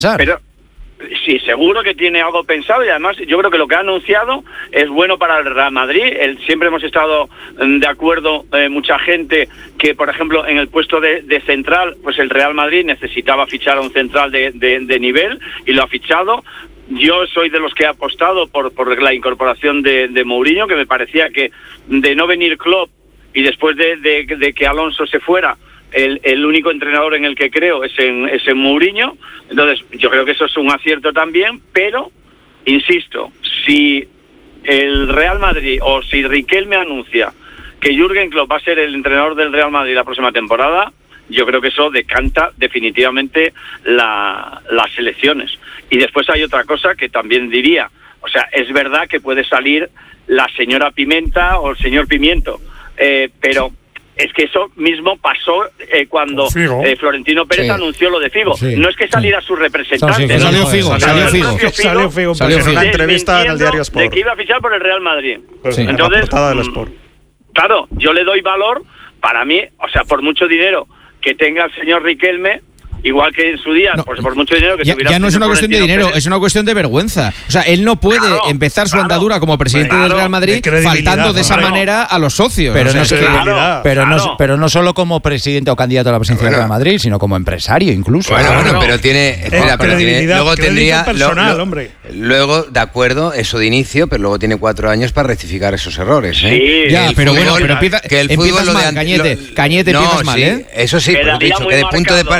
Pero sí, seguro que tiene algo pensado, y además yo creo que lo que ha anunciado es bueno para el Real Madrid. Siempre hemos estado de acuerdo, mucha gente, que por ejemplo en el puesto de central, pues el Real Madrid necesitaba fichar a un central de nivel, y lo ha fichado. Yo soy de los que he apostado por la incorporación de Mourinho, que me parecía que de no venir Klopp y después de que Alonso se fuera, el único entrenador en el que creo es en Mourinho. Entonces yo creo que eso es un acierto también, pero insisto, si el Real Madrid o si Riquelme anuncia que Jürgen Klopp va a ser el entrenador del Real Madrid la próxima temporada, yo creo que eso decanta definitivamente las elecciones. Y después hay otra cosa que también diría, o sea, es verdad que puede salir la señora Pimenta o el señor Pimiento, pero es que eso mismo pasó cuando Florentino Pérez anunció lo de Figo. Sí. No es que saliera su representante. Salió Figo. Salió Figo. Una entrevista en el diario Sport. De que iba a fichar por el Real Madrid. Pues sí. Entonces, la portada del Sport. Claro, yo le doy valor, para mí, o sea, por mucho dinero que tenga el señor Riquelme, igual que en su día, pues por mucho dinero que tuviera. Ya no es una cuestión de dinero, es una cuestión de vergüenza. O sea, él no puede empezar su andadura como presidente del Real Madrid faltando de esa manera a los socios. Pero no es pero no solo como presidente o candidato a la presidencia del Real Madrid, sino como empresario incluso. Bueno, pero tiene luego tendría personal, hombre. Luego, de acuerdo, eso de inicio, pero luego tiene 4 años para rectificar esos errores, Sí, ya, pero bueno, pero empiezas mal, Cañete, empiezas mal, Eso sí, pero he dicho que de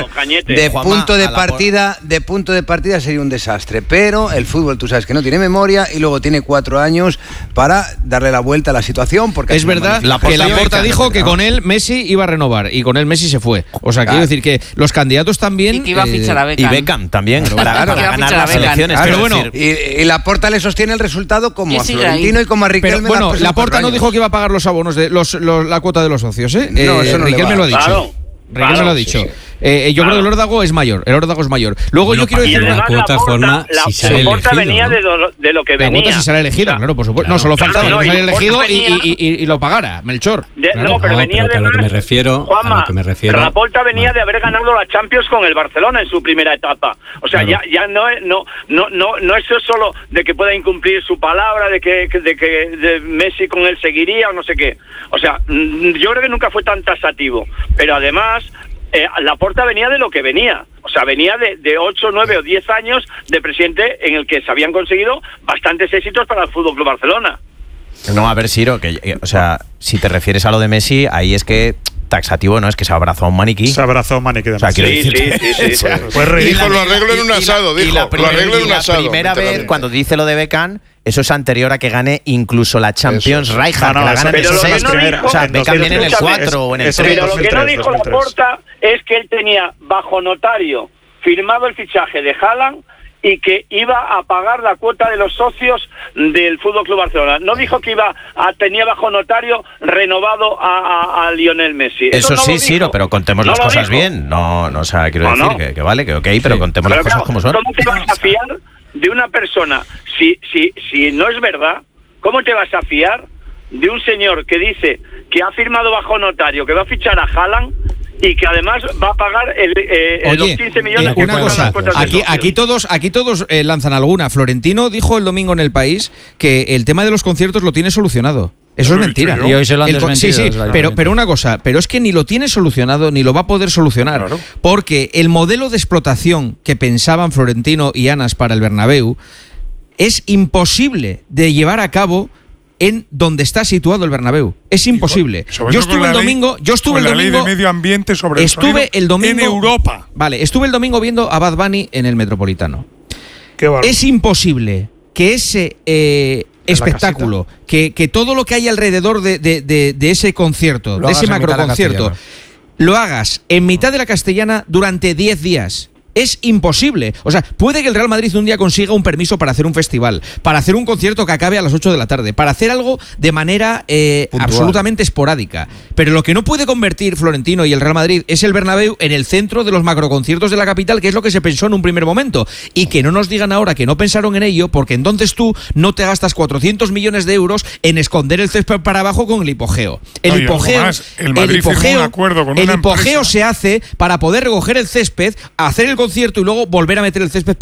punto de partida sería un desastre, pero el fútbol, tú sabes que no tiene memoria, y luego tiene 4 años para darle la vuelta a la situación, porque es verdad que Laporta dijo que con él Messi iba a renovar, y con él Messi se fue. O sea, quiero decir que los candidatos también, y que iba a fichar a Beckham. Y Beckham también, para ganar las elecciones. Pero bueno, y Laporta le sostiene el resultado como a Florentino y como a Riquelme. Pero bueno, Laporta no dijo que iba a pagar los abonos de la cuota de los socios, No, eso no Riquelme lo ha dicho. Riquelme lo ha dicho. Yo creo que el órdago es mayor. Luego yo quiero decir una cuota forma si sale elegido, venía de lo que venía. La cuota si sale elegido, claro, por supuesto. No, solo faltaba que saliera elegido y lo pagara, Melchor. Pero venía de a lo que me refiero. La Porta venía de haber ganado la Champions con el Barcelona en su primera etapa. O sea, ya no es solo de que pueda incumplir su palabra, de que Messi con él seguiría o no sé qué. O sea, yo creo que nunca fue tan taxativo. Pero además, Laporta venía de lo que venía. O sea, venía de 8, 9 o 10 años de presidente en el que se habían conseguido bastantes éxitos para el Fútbol Club Barcelona. No, a ver, Ciro, o sea, si te refieres a lo de Messi, ahí es que taxativo no es que se abrazó a un maniquí. Se abrazó a un maniquí de Messi. Sí. Pues dijo, lo arreglo en un asado, dijo. La primera vez, cuando dice lo de Beckham, eso es anterior a que gane incluso la Champions Rijkaard, que la gana en el 6. O sea, Beckham viene en el 4 o en el 3. Pero lo que no dijo Laporta es que él tenía bajo notario firmado el fichaje de Haaland y que iba a pagar la cuota de los socios del Fútbol Club Barcelona. No dijo que tenía bajo notario renovado a Lionel Messi. Eso no sí, Ciro, pero contemos las cosas bien. No, o sea, quiero decir que vale, que ok, pero contemos las cosas como son. ¿Cómo te vas a fiar de una persona? Si no es verdad, ¿cómo te vas a fiar de un señor que dice que ha firmado bajo notario, que va a fichar a Haaland y que además va a pagar los 15 millones que una cosa, aquí todos lanzan alguna. Florentino dijo el domingo en El País que el tema de los conciertos lo tiene solucionado. Eso es mentira. Y hoy se lo han desmentido. Sí, pero una cosa, pero es que ni lo tiene solucionado ni lo va a poder solucionar, claro. Porque el modelo de explotación que pensaban Florentino y Anas para el Bernabéu es imposible de llevar a cabo en donde está situado el Bernabéu. Es imposible. Yo estuve el domingo de medio ambiente sobre el domingo en Europa. Vale, estuve el domingo viendo a Bad Bunny en el Metropolitano. Es imposible que ese espectáculo, que todo lo que hay alrededor de ese concierto, de ese macroconcierto, lo hagas en mitad de la Castellana durante 10 días. Es imposible. O sea, puede que el Real Madrid un día consiga un permiso para hacer un festival, para hacer un concierto que acabe a las 8 de la tarde, para hacer algo de manera absolutamente esporádica. Pero lo que no puede convertir Florentino y el Real Madrid es el Bernabéu en el centro de los macroconciertos de la capital, que es lo que se pensó en un primer momento. Y que no nos digan ahora que no pensaron en ello, porque entonces tú no te gastas 400 millones de euros en esconder el césped para abajo con el hipogeo. El hipogeo se hace para poder recoger el césped, hacer el concierto y luego volver a meter el césped